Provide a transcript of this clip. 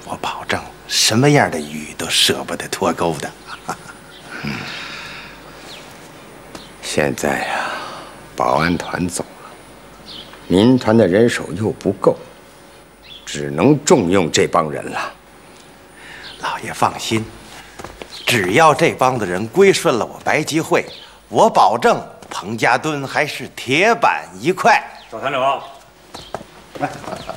我保证什么样的鱼都舍不得脱钩的。 现在呀，保安团走了，民团的人手又不够，只能重用这帮人了。 老爷放心，只要这帮子人归顺了我白集会，我保证彭家墩还是铁板一块。 赵三柳，来，